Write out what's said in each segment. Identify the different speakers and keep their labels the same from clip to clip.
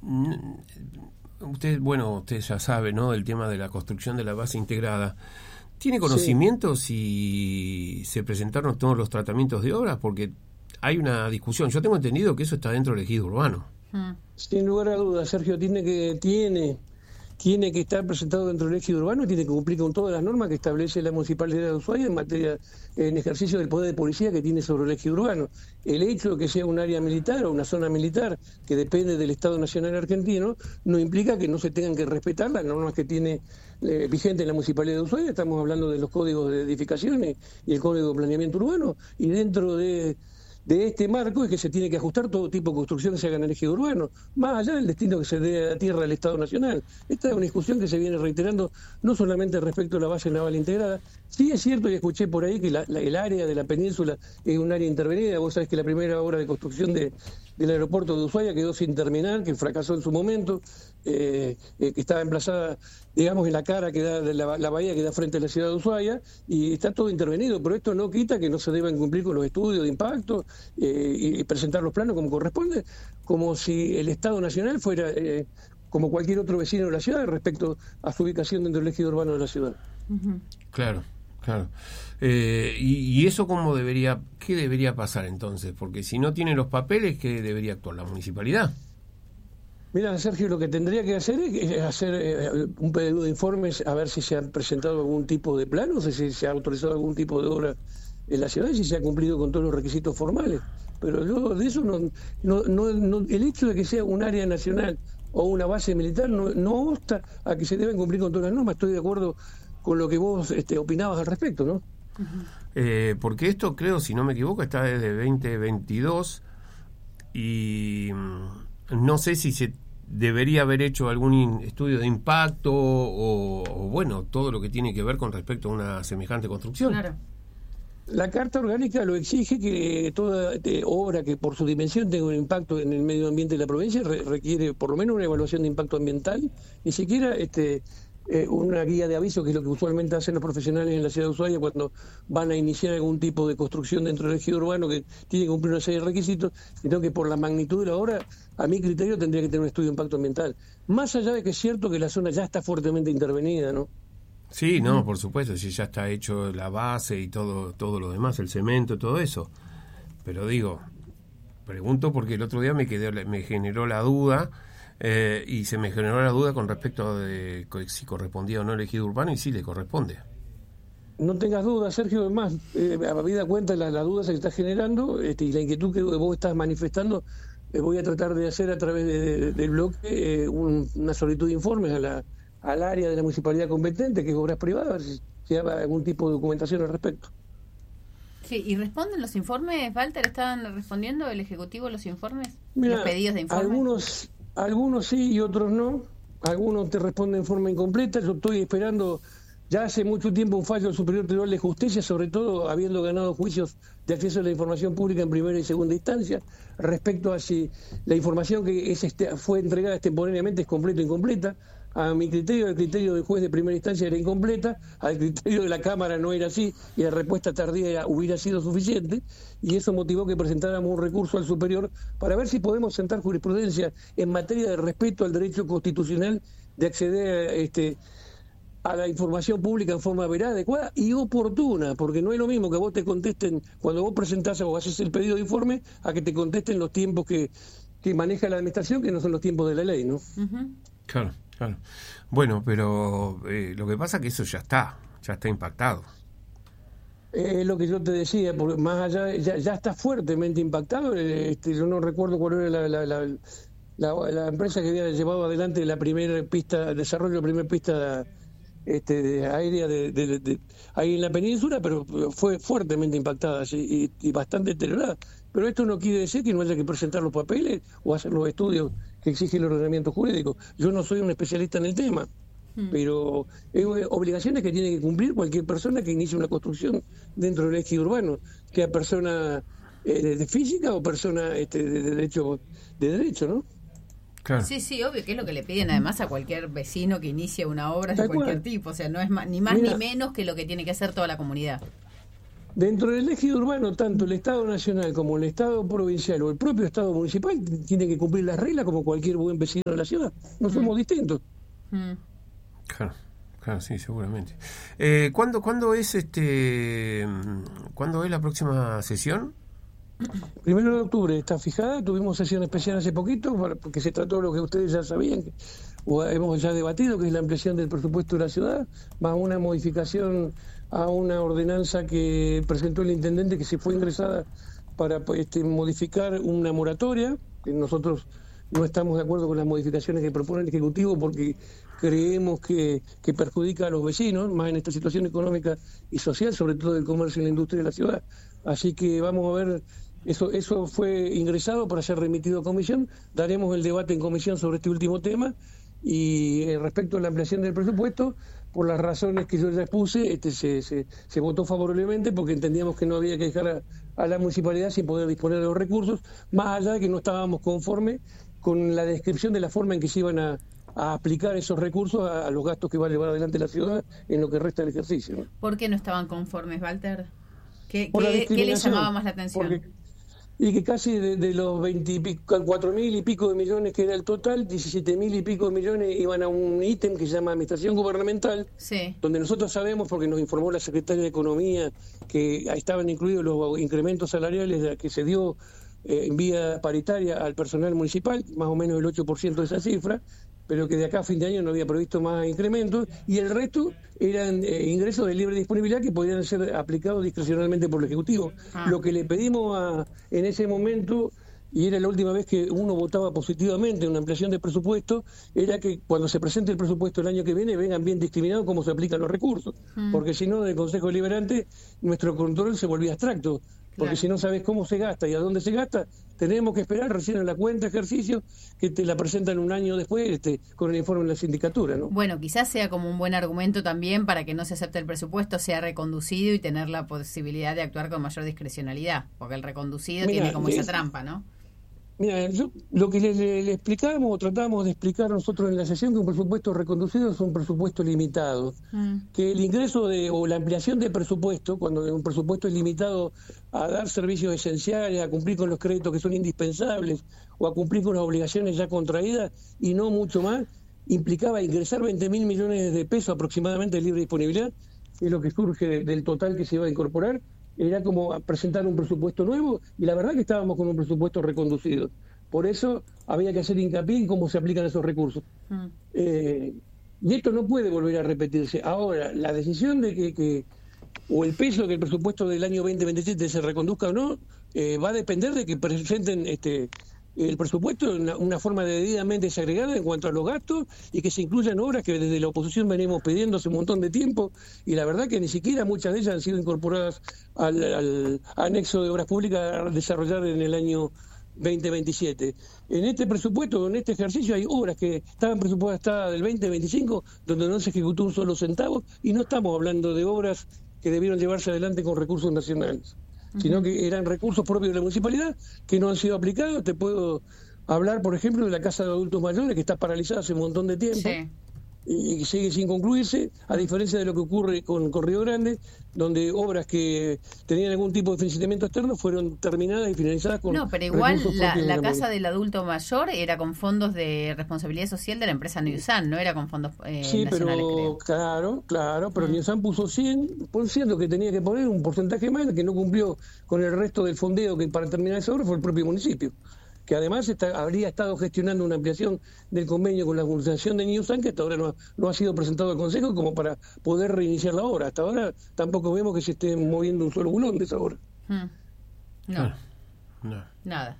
Speaker 1: usted ya sabe, ¿no?, del tema de la construcción de la base integrada. ¿Tiene conocimiento si se presentaron todos los tratamientos de obras? Porque hay una discusión. Yo tengo entendido que eso está dentro del ejido urbano.
Speaker 2: Sin lugar a dudas, Sergio, tiene que estar presentado dentro del ejido urbano y tiene que cumplir con todas las normas que establece la Municipalidad de Ushuaia en ejercicio del poder de policía que tiene sobre el ejido urbano. El hecho de que sea un área militar o una zona militar que depende del Estado Nacional Argentino no implica que no se tengan que respetar las normas que tiene vigente en la Municipalidad de Ushuaia. Estamos hablando de los códigos de edificaciones y el Código de Planeamiento Urbano, y dentro de este marco es que se tiene que ajustar todo tipo de construcción que se haga en el ejido urbano, más allá del destino que se dé a tierra del Estado Nacional. Esta es una discusión que se viene reiterando no solamente respecto a la base naval integrada. Sí es cierto, y escuché por ahí que el área de la península es un área intervenida. Vos sabés que la primera obra de construcción del aeropuerto de Ushuaia quedó sin terminar, que fracasó en su momento, que estaba emplazada, digamos, en la cara que da de la bahía que da frente a la ciudad de Ushuaia, y está todo intervenido, pero esto no quita que no se deban cumplir con los estudios de impacto y presentar los planos como corresponde, como si el Estado Nacional fuera como cualquier otro vecino de la ciudad respecto a su ubicación dentro del ejido urbano de la ciudad.
Speaker 1: Claro. ¿Y eso qué debería pasar entonces? Porque si no tiene los papeles, ¿qué debería actuar la municipalidad?
Speaker 2: Mira, Sergio, lo que tendría que hacer es hacer un pedido de informes a ver si se han presentado algún tipo de plano, si se ha autorizado algún tipo de obra en la ciudad y si se ha cumplido con todos los requisitos formales. Pero yo de eso no el hecho de que sea un área nacional o una base militar no obsta a que se deben cumplir con todas las normas. Estoy de acuerdo con lo que vos opinabas al respecto, ¿no?
Speaker 1: Porque esto, creo, si no me equivoco, está desde 2022 y no sé si se debería haber hecho algún estudio de impacto o bueno, todo lo que tiene que ver con respecto a una semejante construcción.
Speaker 3: Claro.
Speaker 2: La Carta Orgánica lo exige, que toda obra que por su dimensión tenga un impacto en el medio ambiente de la provincia requiere por lo menos una evaluación de impacto ambiental, ni siquiera una guía de aviso, que es lo que usualmente hacen los profesionales en la ciudad de Ushuaia cuando van a iniciar algún tipo de construcción dentro del ejido urbano que tiene que cumplir una serie de requisitos, sino que por la magnitud de la obra, a mi criterio, tendría que tener un estudio de impacto ambiental. Más allá de que es cierto que la zona ya está fuertemente intervenida, ¿no?
Speaker 1: Sí, no, por supuesto, si ya está hecho la base y todo lo demás, el cemento, todo eso. Pero pregunto porque el otro día me generó la duda, y se me generó la duda con respecto de si correspondía o no el ejido urbano, y sí le corresponde.
Speaker 2: No tengas dudas, Sergio, además, habida cuenta la duda que se está generando y la inquietud que vos estás manifestando, voy a tratar de hacer a través del bloque una solicitud de informes al área de la municipalidad competente, que es Obras Privadas, si hay algún tipo de documentación al respecto.
Speaker 3: Sí, ¿y responden los informes, Walter? ¿Están respondiendo el Ejecutivo los informes?
Speaker 2: Mira,
Speaker 3: ¿Los pedidos de informes?
Speaker 2: Algunos sí y otros no. Algunos te responden en forma incompleta. Yo estoy esperando ya hace mucho tiempo un fallo del Superior Tribunal de Justicia, sobre todo habiendo ganado juicios de acceso a la información pública en primera y segunda instancia, respecto a si la información que fue entregada extemporáneamente es completa o incompleta. A mi criterio, el criterio del juez de primera instancia era incompleta, al criterio de la Cámara no era así, y la respuesta tardía hubiera sido suficiente, y eso motivó que presentáramos un recurso al superior para ver si podemos sentar jurisprudencia en materia de respeto al derecho constitucional de acceder a la información pública en forma veraz, adecuada y oportuna, porque no es lo mismo que vos te contesten cuando vos presentás o haces el pedido de informe, a que te contesten los tiempos que maneja la administración, que no son los tiempos de la ley, ¿no?
Speaker 1: Claro. Bueno, pero lo que pasa es que eso ya está impactado.
Speaker 2: Lo que yo te decía, porque más allá, ya está fuertemente impactado. Yo no recuerdo cuál era la empresa que había llevado adelante la primera pista, el desarrollo de la primera pista aérea ahí en la península, pero fue fuertemente impactada y bastante deteriorada. Pero esto no quiere decir que no haya que presentar los papeles o hacer los estudios que exige el ordenamiento jurídico. Yo no soy un especialista en el tema, pero es obligaciones que tiene que cumplir cualquier persona que inicie una construcción dentro del ejido urbano, sea persona de física o persona de derecho, ¿no?
Speaker 3: Claro. Sí, obvio, que es lo que le piden además a cualquier vecino que inicie una obra de cualquier tipo, o sea, no es ni más ni menos que lo que tiene que hacer toda la comunidad.
Speaker 2: Dentro del ejido urbano, tanto el Estado Nacional como el Estado Provincial o el propio Estado Municipal tiene que cumplir las reglas como cualquier buen vecino de la ciudad. No somos distintos.
Speaker 1: Claro, claro, sí, seguramente. ¿Cuándo es cuándo es la próxima sesión?
Speaker 2: 1 de octubre está fijada, tuvimos sesión especial hace poquito, porque se trató lo que ustedes ya sabían, o hemos ya debatido, que es la ampliación del presupuesto de la ciudad, más una modificación a una ordenanza que presentó el intendente que se fue ingresada para modificar una moratoria, que nosotros no estamos de acuerdo con las modificaciones que propone el Ejecutivo porque creemos que perjudica a los vecinos, más en esta situación económica y social, sobre todo del comercio y la industria de la ciudad. Así que vamos a ver, eso fue ingresado para ser remitido a comisión, daremos el debate en comisión sobre este último tema y respecto a la ampliación del presupuesto, por las razones que yo ya expuse, se votó favorablemente porque entendíamos que no había que dejar a la municipalidad sin poder disponer de los recursos, más allá de que no estábamos conformes con la descripción de la forma en que se iban a aplicar esos recursos a los gastos que va a llevar adelante la ciudad en lo que resta del ejercicio, ¿no?
Speaker 3: ¿Por qué no estaban conformes, Walter? ¿Qué les llamaba más la atención?
Speaker 2: Y que casi de los 24.000 y pico de millones que era el total, 17.000 y pico de millones iban a un ítem que se llama Administración Gubernamental,
Speaker 3: sí,
Speaker 2: donde nosotros sabemos, porque nos informó la Secretaria de Economía, que ahí estaban incluidos los incrementos salariales que se dio en vía paritaria al personal municipal, más o menos el 8% de esa cifra, pero que de acá a fin de año no había previsto más incrementos, y el resto eran ingresos de libre disponibilidad que podían ser aplicados discrecionalmente por el Ejecutivo. Lo que le pedimos en ese momento, y era la última vez que uno votaba positivamente en una ampliación de presupuesto, era que cuando se presente el presupuesto el año que viene vengan bien discriminados cómo se aplican los recursos, porque si no, en el Consejo Deliberante nuestro control se volvía abstracto. Porque si no sabes cómo se gasta y a dónde se gasta, tenemos que esperar recién en la cuenta de ejercicio que te la presentan un año después con el informe de la sindicatura, ¿no?
Speaker 3: Bueno, quizás sea como un buen argumento también para que no se acepte el presupuesto, sea reconducido y tener la posibilidad de actuar con mayor discrecionalidad, porque el reconducido tiene como esa trampa, ¿no?
Speaker 2: Mira, lo que le explicábamos o tratábamos de explicar nosotros en la sesión, que un presupuesto reconducido es un presupuesto limitado, que el ingreso o la ampliación de presupuesto, cuando un presupuesto es limitado a dar servicios esenciales, a cumplir con los créditos que son indispensables o a cumplir con las obligaciones ya contraídas y no mucho más, implicaba ingresar 20.000 millones de pesos aproximadamente de libre disponibilidad, que es lo que surge del total que se iba a incorporar. Era como presentar un presupuesto nuevo y la verdad que estábamos con un presupuesto reconducido. Por eso había que hacer hincapié en cómo se aplican esos recursos. Y esto no puede volver a repetirse. Ahora, la decisión de que o el peso que el presupuesto del año 2027 se reconduzca o no, va a depender de que presenten el presupuesto en una forma debidamente segregada en cuanto a los gastos y que se incluyan obras que desde la oposición venimos pidiendo hace un montón de tiempo y la verdad que ni siquiera muchas de ellas han sido incorporadas al anexo de obras públicas a desarrollar en el año 2027. En este presupuesto, en este ejercicio, hay obras que estaban presupuestadas del 2025 donde no se ejecutó un solo centavo y no estamos hablando de obras que debieron llevarse adelante con recursos nacionales, sino que eran recursos propios de la municipalidad que no han sido aplicados. Te puedo hablar, por ejemplo, de la Casa de Adultos Mayores, que está paralizada hace un montón de tiempo, sí, y sigue sin concluirse, a diferencia de lo que ocurre con Río Grande, donde obras que tenían algún tipo de financiamiento externo fueron terminadas y finalizadas con...
Speaker 3: No, pero igual la Casa del Adulto Mayor era con fondos de responsabilidad social de la empresa Newsan, no era con fondos
Speaker 2: sí,
Speaker 3: nacionales,
Speaker 2: pero
Speaker 3: creo.
Speaker 2: claro, pero Newsan puso 100%, que tenía que poner un porcentaje más, que no cumplió con el resto del fondeo que para terminar esa obra fue el propio municipio, que además habría estado gestionando una ampliación del convenio con la organización de Newsan, que hasta ahora no ha sido presentado al Consejo como para poder reiniciar la obra. Hasta ahora tampoco vemos que se esté moviendo un solo bulón de esa obra.
Speaker 3: No, nada.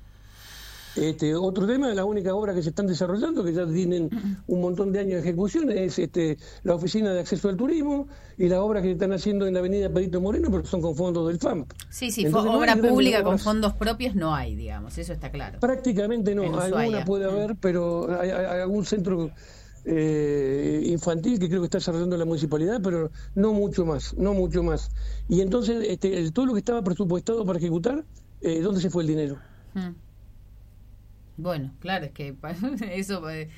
Speaker 2: Otro tema, la única obra que se están desarrollando, que ya tienen un montón de años de ejecución, es la Oficina de Acceso al Turismo y las obras que se están haciendo en la avenida Perito Moreno, pero son con fondos del FAMP.
Speaker 3: Sí, entonces, obra pública con fondos propios no hay, digamos, eso está claro.
Speaker 2: Prácticamente no, alguna puede haber, pero hay algún centro infantil que creo que está desarrollando la municipalidad, pero no mucho más. Y entonces, todo lo que estaba presupuestado para ejecutar, ¿dónde se fue el dinero?
Speaker 3: Bueno, claro, es que eso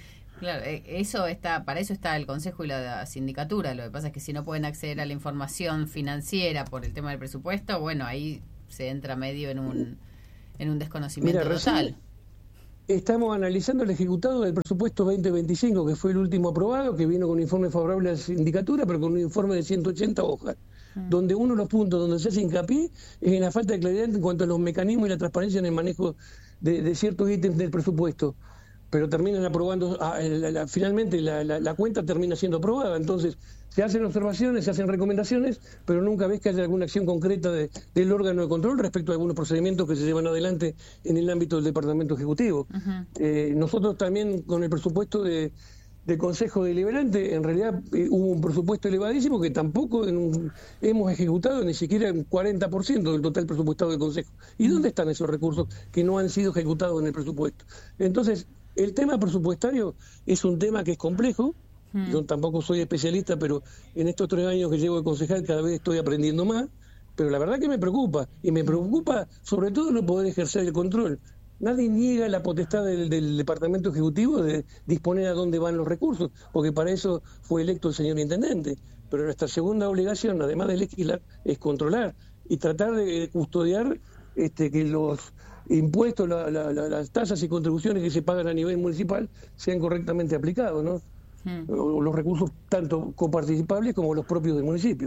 Speaker 3: Claro, para eso está el Consejo y la Sindicatura. Lo que pasa es que si no pueden acceder a la información financiera por el tema del presupuesto, bueno, ahí se entra medio en un desconocimiento total.
Speaker 2: Estamos analizando el ejecutado del presupuesto 2025, que fue el último aprobado, que vino con un informe favorable a la sindicatura, pero con un informe de 180 hojas, donde uno de los puntos donde se hace hincapié es en la falta de claridad en cuanto a los mecanismos y la transparencia en el manejo de ciertos ítems del presupuesto. Pero terminan aprobando, finalmente la cuenta termina siendo aprobada. Entonces, se hacen observaciones, se hacen recomendaciones, pero nunca ves que haya alguna acción concreta del órgano de control respecto a algunos procedimientos que se llevan adelante en el ámbito del Departamento Ejecutivo. Nosotros también, con el presupuesto del Consejo Deliberante, en realidad hubo un presupuesto elevadísimo que tampoco hemos ejecutado ni siquiera un 40% del total presupuestado del Consejo. ¿Y dónde están esos recursos que no han sido ejecutados en el presupuesto? Entonces, el tema presupuestario es un tema que es complejo. Yo tampoco soy especialista, pero en estos 3 años que llevo de concejal cada vez estoy aprendiendo más. Pero la verdad que me preocupa, y me preocupa sobre todo no poder ejercer el control. Nadie niega la potestad del Departamento Ejecutivo de disponer a dónde van los recursos, porque para eso fue electo el señor Intendente. Pero nuestra segunda obligación, además de legislar, es controlar y tratar de custodiar que los impuestos, las tasas y contribuciones que se pagan a nivel municipal sean correctamente aplicados, ¿no? Los recursos tanto coparticipables como los propios del municipio.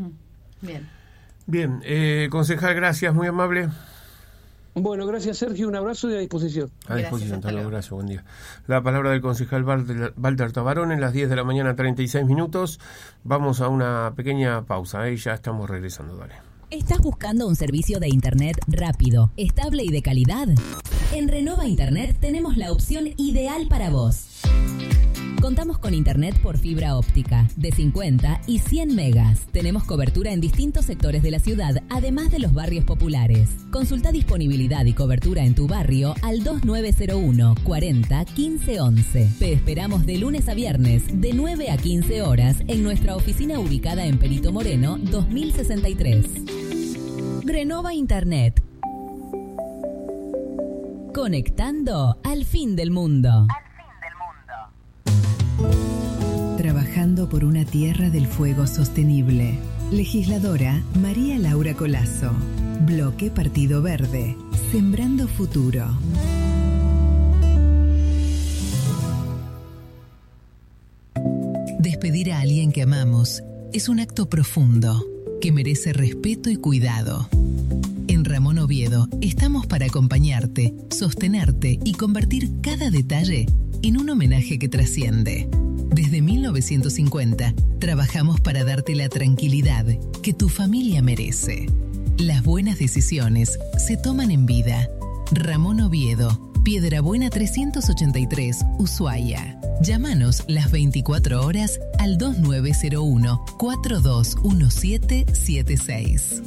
Speaker 1: Bien, concejal, gracias, muy amable.
Speaker 2: Bueno, gracias Sergio, un abrazo y a disposición.
Speaker 1: A disposición, gracias, buen día. La palabra del concejal Walter Tabarón en las 10 de la mañana, 36 minutos. Vamos a una pequeña pausa, ya estamos regresando, dale.
Speaker 4: ¿Estás buscando un servicio de Internet rápido, estable y de calidad? En Renova Internet tenemos la opción ideal para vos. Contamos con Internet por fibra óptica, de 50 y 100 megas. Tenemos cobertura en distintos sectores de la ciudad, además de los barrios populares. Consulta disponibilidad y cobertura en tu barrio al 2901 40 15 11. Te esperamos de lunes a viernes, de 9 a 15 horas, en nuestra oficina ubicada en Perito Moreno, 2063. Renova Internet. Conectando al fin del mundo. Trabajando por una tierra del fuego sostenible. Legisladora María Laura Colazo. Bloque Partido Verde. Sembrando futuro. Despedir a alguien que amamos es un acto profundo que merece respeto y cuidado. En Ramón Oviedo estamos para acompañarte, sostenerte y convertir cada detalle en un homenaje que trasciende. Desde 1950, trabajamos para darte la tranquilidad que tu familia merece. Las buenas decisiones se toman en vida. Ramón Oviedo, Piedrabuena 383, Ushuaia. Llámanos las 24 horas al 2901-421776.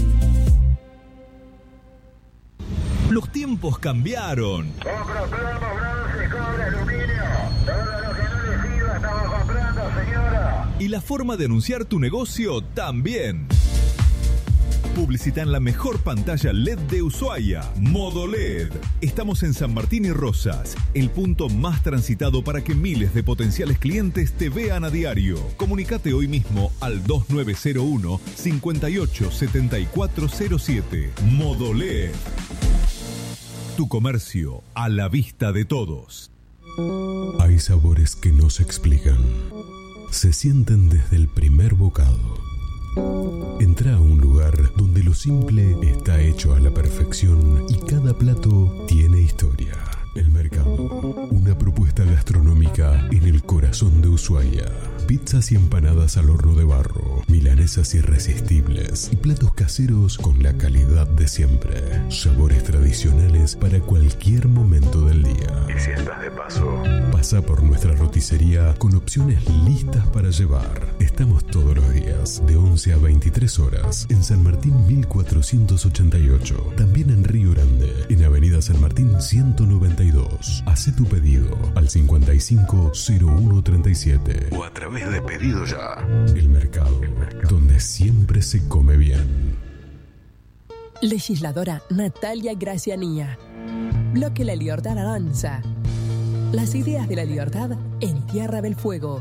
Speaker 5: Los tiempos cambiaron.
Speaker 6: Compra plomos, bronce, cobre, aluminio. Todo lo que no le sirva estamos comprando, señora.
Speaker 5: Y la forma de anunciar tu negocio también. Publicita en la mejor pantalla LED de Ushuaia, Modo LED. Estamos en San Martín y Rosas, el punto más transitado para que miles de potenciales clientes te vean a diario. Comunicate hoy mismo al 2901-587407. Modo LED. Tu comercio a la vista de todos.
Speaker 7: Hay sabores que no se explican. Se sienten desde el primer bocado. Entra a un lugar donde lo simple está hecho a la perfección y cada plato tiene historia. El Mercado, una propuesta gastronómica en el corazón de Ushuaia. Pizzas y empanadas al horno de barro, milanesas irresistibles y platos caseros con la calidad de siempre. Sabores tradicionales para cualquier momento del día. Y si estás de paso, pasa por nuestra roticería con opciones listas para llevar. Estamos todos los días, de 11 a 23 horas, en San Martín 1488. También en Río Grande, en Avenida San Martín 192. Hacé tu pedido al 550137 o a través de Pedido Ya. El Mercado, donde siempre se come bien.
Speaker 8: Legisladora Natalia Gracianía. Bloque La Libertad Avanza. Las ideas de la libertad en Tierra del Fuego.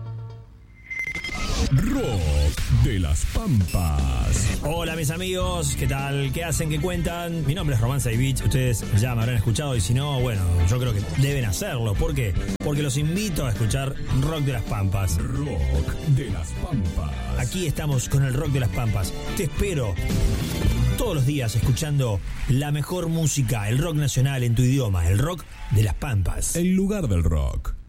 Speaker 5: Rock de las Pampas.
Speaker 9: Hola mis amigos, ¿qué tal? ¿Qué hacen? ¿Qué cuentan? Mi nombre es Román Saivich, ustedes ya me habrán escuchado y si no, bueno, yo creo que deben hacerlo. ¿Por qué? Porque los invito a escuchar Rock de las Pampas.
Speaker 5: Rock de las Pampas.
Speaker 9: Aquí estamos con el Rock de las Pampas. Te espero todos los días escuchando la mejor música, el rock nacional en tu idioma, el Rock de las Pampas.
Speaker 5: El lugar del rock.